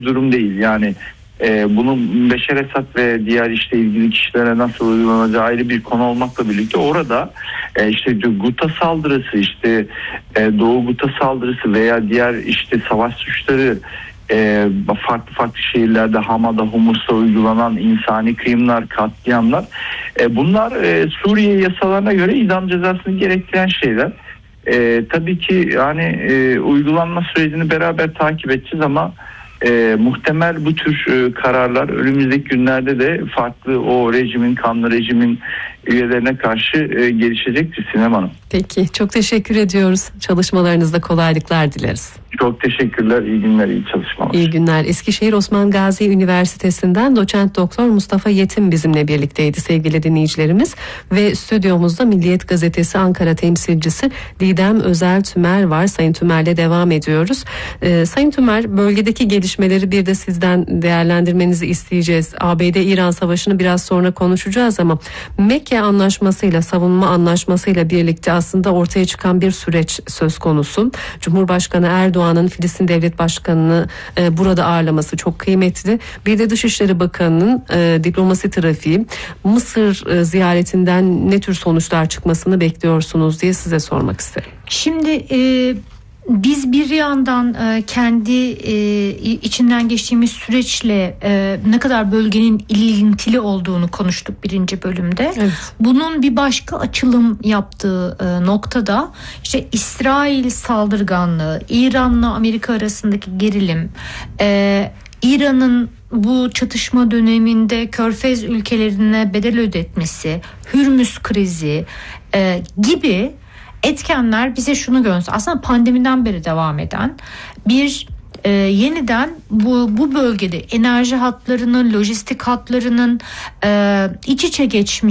durum değil. Yani bunun Beşer Esad ve diğer işte ilgili kişilere nasıl uygulanacağı ayrı bir konu olmakla birlikte orada işte Guta saldırısı, işte Doğu Guta saldırısı veya diğer işte savaş suçları, farklı şehirlerde Hama'da, Humus'ta uygulanan insani kıyımlar, katliamlar, bunlar Suriye yasalarına göre idam cezasını gerektiren şeyler. Tabii ki yani uygulanma sürecini beraber takip edeceğiz ama muhtemel bu tür kararlar önümüzdeki günlerde de farklı o rejimin, kanlı rejimin üyelerine karşı gelişecektir Sinem Hanım. Peki, çok teşekkür ediyoruz. Çalışmalarınızda kolaylıklar dileriz. Çok teşekkürler. İyi günler, iyi çalışmalar. İyi günler. Eskişehir Osman Gazi Üniversitesi'nden doçent doktor Mustafa Yetim bizimle birlikteydi sevgili dinleyicilerimiz. Ve stüdyomuzda Milliyet Gazetesi Ankara temsilcisi Didem Özel Tümer var. Sayın Tümer'le devam ediyoruz. Sayın Tümer, bölgedeki gelişmeleri bir de sizden değerlendirmenizi isteyeceğiz. ABD-İran Savaşı'nı biraz sonra konuşacağız ama Mekke Anlaşması'yla, savunma anlaşmasıyla birlikte aslında ortaya çıkan bir süreç söz konusu. Cumhurbaşkanı Erdoğan'ın Filistin Devlet Başkanı'nı burada ağırlaması çok kıymetli. Bir de Dışişleri Bakanı'nın diplomasi trafiği, Mısır ziyaretinden ne tür sonuçlar çıkmasını bekliyorsunuz diye size sormak isterim. Şimdi biz bir yandan kendi içinden geçtiğimiz süreçle ne kadar bölgenin ilintili olduğunu konuştuk birinci bölümde. Evet. Bunun bir başka açılım yaptığı noktada işte İsrail saldırganlığı, İran'la Amerika arasındaki gerilim, İran'ın bu çatışma döneminde Körfez ülkelerine bedel ödetmesi, Hürmüz krizi gibi etkenler bize şunu gösteriyor. Aslında pandemiden beri devam eden bir yeniden bu bölgede enerji hatlarının, lojistik hatlarının iç içe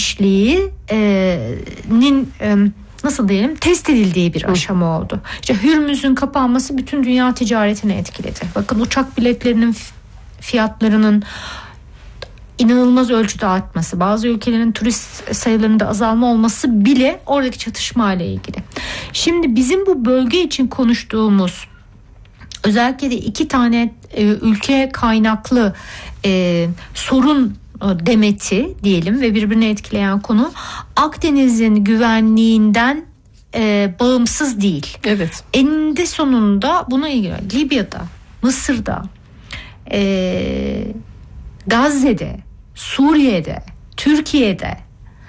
geçmişliğinin nasıl diyelim test edildiği bir aşama oldu. İşte Hürmüz'ün kapanması bütün dünya ticaretini etkiledi. Bakın uçak biletlerinin fiyatlarının inanılmaz ölçüde artması, bazı ülkelerin turist sayılarında azalma olması bile oradaki çatışma ile ilgili. Şimdi bizim bu bölge için konuştuğumuz özellikle de 2 tane ülke kaynaklı sorun demeti diyelim ve birbirini etkileyen konu Akdeniz'in güvenliğinden bağımsız değil. Evet. Eninde sonunda buna ilgili Libya'da, Mısır'da, Gazze'de, Suriye'de, Türkiye'de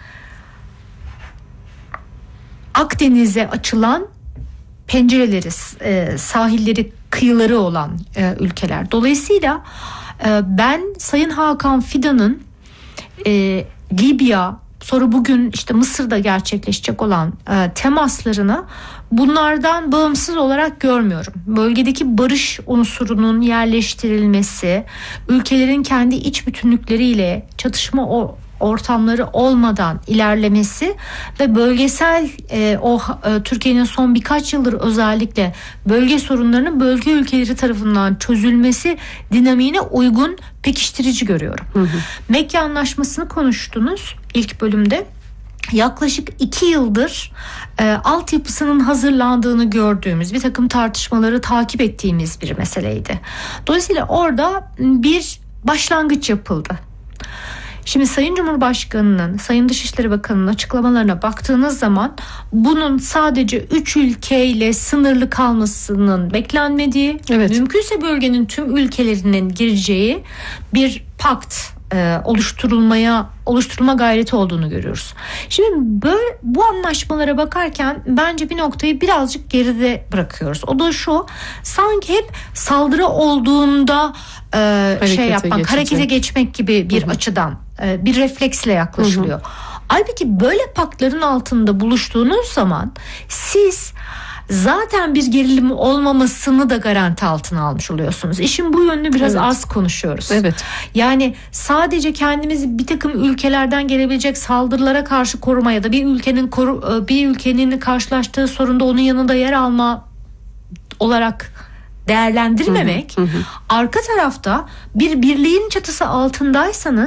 Akdeniz'e açılan pencereleri, sahilleri, kıyıları olan ülkeler. Dolayısıyla ben Sayın Hakan Fidan'ın Libya, sonra bugün işte Mısır'da gerçekleşecek olan temaslarını bunlardan bağımsız olarak görmüyorum. Bölgedeki barış unsurunun yerleştirilmesi, ülkelerin kendi iç bütünlükleriyle çatışma ortamları olmadan ilerlemesi ve bölgesel Türkiye'nin son birkaç yıldır özellikle bölge sorunlarının bölge ülkeleri tarafından çözülmesi dinamiğine uygun, pekiştirici görüyorum. Mekke Anlaşması'nı konuştunuz ilk bölümde. Yaklaşık 2 yıldır altyapısının hazırlandığını gördüğümüz, bir takım tartışmaları takip ettiğimiz bir meseleydi. Dolayısıyla orada bir başlangıç yapıldı. Şimdi Sayın Cumhurbaşkanı'nın, Sayın Dışişleri Bakanı'nın açıklamalarına baktığınız zaman bunun sadece 3 ülkeyle sınırlı kalmasının beklenmediği, evet, mümkünse bölgenin tüm ülkelerinin gireceği bir pakt oluşturulma gayreti olduğunu görüyoruz. Şimdi bu anlaşmalara bakarken bence bir noktayı birazcık geride bırakıyoruz. O da şu: sanki hep saldırı olduğunda harekete geçmek gibi bir açıdan bir refleksle yaklaşılıyor. Halbuki böyle paktların altında buluştuğunuz zaman siz zaten bir gerilim olmamasını da garanti altına almış oluyorsunuz. İşin bu yönünü biraz az konuşuyoruz. Evet. Yani sadece kendimizi bir takım ülkelerden gelebilecek saldırılara karşı koruma ya da bir ülkenin karşılaştığı sorunda onun yanında yer alma olarak değerlendirmemek, arka tarafta bir birliğin çatısı altındaysanız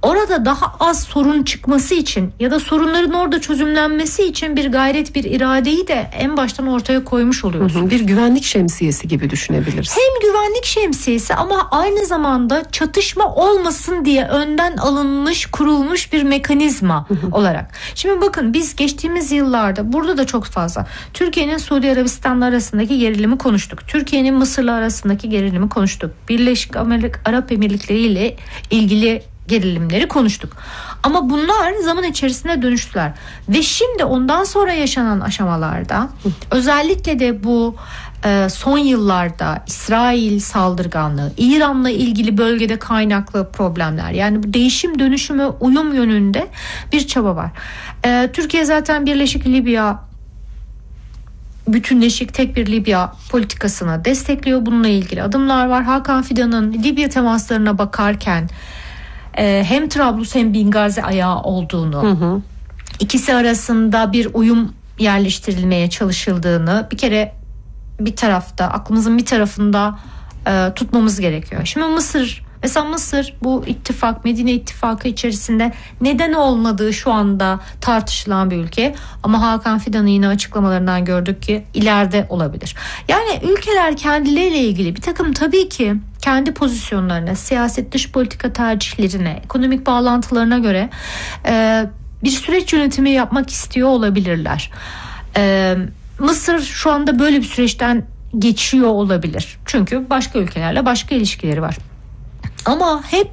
orada daha az sorun çıkması için ya da sorunların orada çözümlenmesi için bir gayret, bir iradeyi de en baştan ortaya koymuş oluyorsunuz. Bir güvenlik şemsiyesi gibi düşünebiliriz. Hem güvenlik şemsiyesi ama aynı zamanda çatışma olmasın diye önden alınmış, kurulmuş bir mekanizma olarak. Şimdi bakın, biz geçtiğimiz yıllarda burada da çok fazla Türkiye'nin Suudi Arabistan'la arasındaki gerilimi konuştuk. Türkiye'nin Mısır'la arasındaki gerilimi konuştuk. Birleşik Arap Emirlikleri ile ilgili gerilimleri konuştuk. Ama bunlar zaman içerisinde dönüştüler. Ve şimdi ondan sonra yaşanan aşamalarda, özellikle de bu son yıllarda İsrail saldırganlığı, İran'la ilgili bölgede kaynaklı problemler, yani bu değişim dönüşüme uyum yönünde bir çaba var. Türkiye zaten Birleşik Libya, bütünleşik tek bir Libya politikasını destekliyor. Bununla ilgili adımlar var. Hakan Fidan'ın Libya temaslarına bakarken hem Trablus hem Bingazi ayağı olduğunu, ikisi arasında bir uyum yerleştirilmeye çalışıldığını bir kere bir tarafta, aklımızın bir tarafında tutmamız gerekiyor. Şimdi mesela Mısır bu ittifak, Medine ittifakı içerisinde neden olmadığı şu anda tartışılan bir ülke. Ama Hakan Fidan'ın yine açıklamalarından gördük ki ileride olabilir. Yani ülkeler kendileriyle ilgili bir takım, tabii ki kendi pozisyonlarına, siyaset, dış politika tercihlerine, ekonomik bağlantılarına göre bir süreç yönetimi yapmak istiyor olabilirler. Mısır şu anda böyle bir süreçten geçiyor olabilir. Çünkü başka ülkelerle başka ilişkileri var. Ama hep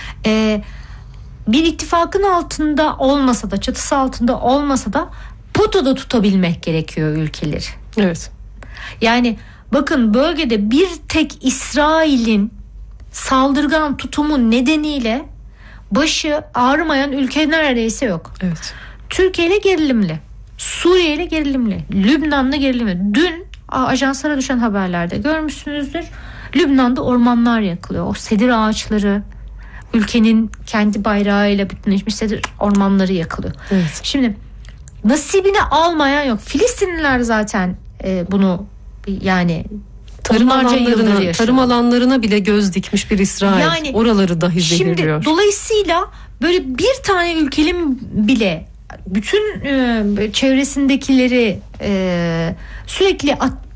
bir ittifakın altında olmasa da, çatısı altında olmasa da potada tutabilmek gerekiyor ülkeleri. Evet. Yani bakın, bölgede bir tek İsrail'in saldırgan tutumu nedeniyle başı ağrımayan ülke neredeyse yok. Evet. Türkiye ile gerilimli, Suriye ile gerilimli, Lübnan'la gerilimli. Dün ajanslara düşen haberlerde görmüşsünüzdür. Lübnan'da ormanlar yakılıyor. O sedir ağaçları, ülkenin kendi bayrağıyla bütünleşmiş sedir ormanları yakılıyor. Evet. Şimdi nasibini almayan yok. Filistinliler zaten bunu, yani tarım alanlarına bile göz dikmiş bir İsrail. Yani, oraları dahi zehirliyor. Şimdi dolayısıyla böyle bir tane ülkenin bile bütün çevresindekileri sürekli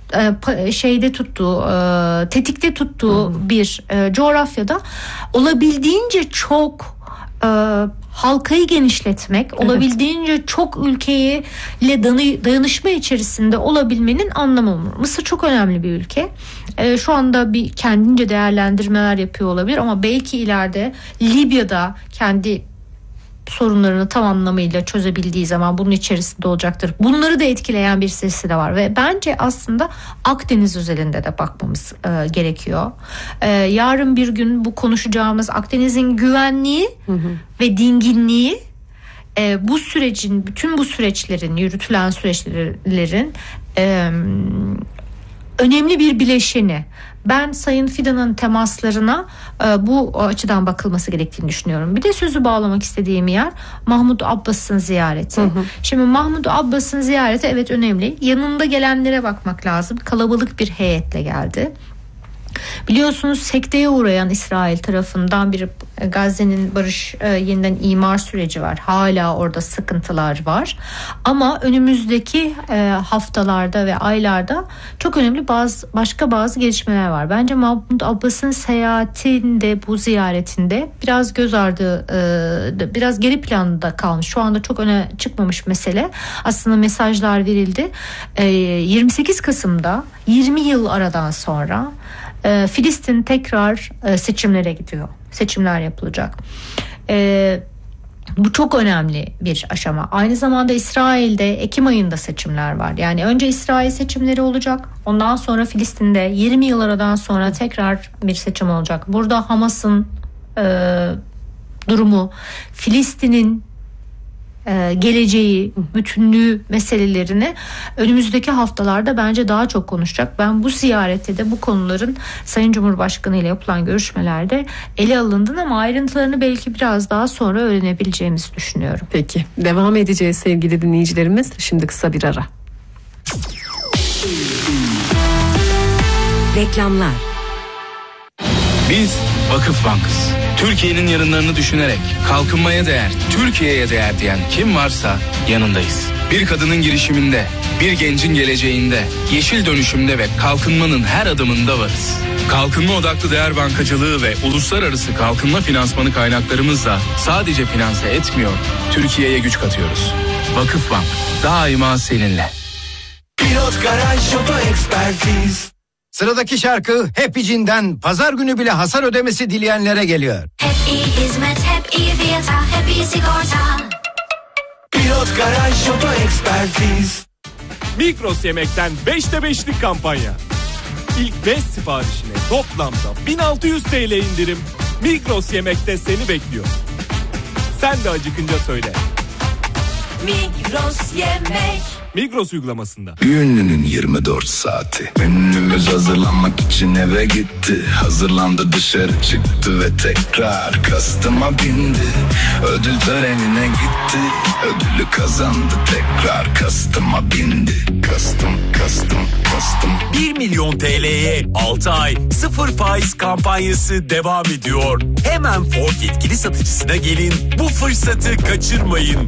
tetikte tuttuğu bir coğrafyada olabildiğince çok halkayı genişletmek, olabildiğince çok ülkeyle dayanışma içerisinde olabilmenin anlamı. Mısır çok önemli bir ülke. Şu anda bir kendince değerlendirmeler yapıyor olabilir ama belki ileride Libya'da kendi sorunlarını tam anlamıyla çözebildiği zaman bunun içerisinde olacaktır. Bunları da etkileyen bir silsile var ve bence aslında Akdeniz özelinde de bakmamız gerekiyor. Yarın bir gün bu konuşacağımız Akdeniz'in güvenliği ve dinginliği, bu sürecin, bütün bu süreçlerin, yürütülen süreçlerin önemli bir bileşeni. Ben Sayın Fidan'ın temaslarına bu açıdan bakılması gerektiğini düşünüyorum. Bir de sözü bağlamak istediğim yer Mahmut Abbas'ın ziyareti. Şimdi Mahmut Abbas'ın ziyareti evet önemli. Yanında gelenlere bakmak lazım. Kalabalık bir heyetle geldi. Biliyorsunuz sekteye uğrayan İsrail tarafından bir Gazze'nin barış yeniden imar süreci var. Hala orada sıkıntılar var. Ama önümüzdeki haftalarda ve aylarda çok önemli başka bazı gelişmeler var. Bence Mahmut Abbas'ın seyahatinde, bu ziyaretinde biraz göz ardı, biraz geri planda kalmış. Şu anda çok öne çıkmamış mesele. Aslında mesajlar verildi. 28 Kasım'da 20 yıl aradan sonra Filistin tekrar seçimlere gidiyor. Seçimler yapılacak. Bu çok önemli bir aşama. Aynı zamanda İsrail'de Ekim ayında seçimler var. Yani önce İsrail seçimleri olacak. Ondan sonra Filistin'de 20 yıl aradan sonra tekrar bir seçim olacak. Burada Hamas'ın durumu, Filistin'in geleceği, bütünlüğü meselelerini önümüzdeki haftalarda bence daha çok konuşacak. Ben bu ziyarette de bu konuların Sayın Cumhurbaşkanı ile yapılan görüşmelerde ele alındığını ama ayrıntılarını belki biraz daha sonra öğrenebileceğimizi düşünüyorum. Peki, devam edeceğiz sevgili dinleyicilerimiz. Şimdi kısa bir ara. Reklamlar. Biz Vakıf Bankası. Türkiye'nin yarınlarını düşünerek kalkınmaya değer, Türkiye'ye değer diyen kim varsa yanındayız. Bir kadının girişiminde, bir gencin geleceğinde, yeşil dönüşümde ve kalkınmanın her adımında varız. Kalkınma odaklı değer bankacılığı ve uluslararası kalkınma finansmanı kaynaklarımızla sadece finanse etmiyor, Türkiye'ye güç katıyoruz. Vakıfbank, daima seninle. Pilot Garaj Oto Ekspertiz. Sıradaki şarkı Happy Cin'den pazar günü bile hasar ödemesi dileyenlere geliyor. Hep iyi hizmet, hep iyi fiyata, hep iyi sigorta. Pilot Garaj Oto Ekspertiz. Migros Yemek'ten 5'te 5'lik kampanya. İlk 5 siparişine toplamda 1600 TL indirim. Migros Yemek'te seni bekliyor. Sen de acıkınca söyle. Migros Yemek. Migros uygulamasında. Ünlünün 24 saati. Ünlümüz hazırlanmak için eve gitti. Hazırlandı, dışarı çıktı ve tekrar kastıma bindi. Ödül törenine gitti. Ödülü kazandı, tekrar kastıma bindi. Kastım. 1 milyon TL'ye 6 ay 0 faiz kampanyası devam ediyor. Hemen Ford yetkili satıcısına gelin. Bu fırsatı kaçırmayın.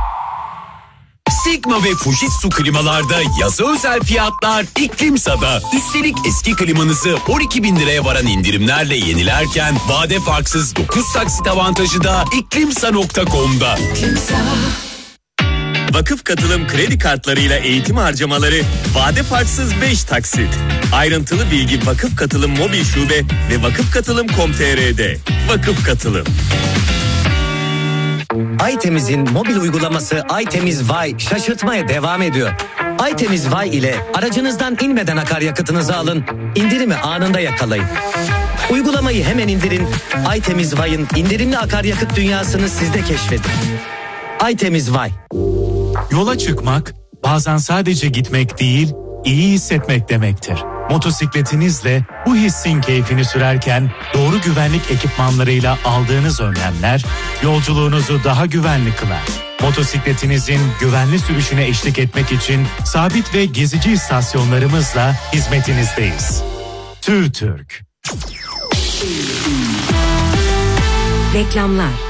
Sigma ve Fujitsu klimalarda yaza özel fiyatlar İklimsa'da. Üstelik eski klimanızı 12.000 liraya varan indirimlerle yenilerken vade farksız 9 taksit avantajı da iklimsa.com'da. Vakıf Katılım kredi kartlarıyla eğitim harcamaları vade farksız 5 taksit. Ayrıntılı bilgi Vakıf Katılım mobil şube ve vakıfkatılım.com.tr'de. Vakıf Katılım. Aytemiz'in mobil uygulaması Aytemiz Vay şaşırtmaya devam ediyor. Aytemiz Vay ile aracınızdan inmeden akaryakıtınızı alın, indirimi anında yakalayın. Uygulamayı hemen indirin, Aytemiz Vay'ın indirimli akaryakıt dünyasını siz de keşfedin. Aytemiz Vay. Yola çıkmak bazen sadece gitmek değil, iyi hissetmek demektir. Motosikletinizle bu hissin keyfini sürerken doğru güvenlik ekipmanlarıyla aldığınız önlemler yolculuğunuzu daha güvenli kılar. Motosikletinizin güvenli sürüşüne eşlik etmek için sabit ve gezici istasyonlarımızla hizmetinizdeyiz. TÜRTÜRK. Reklamlar.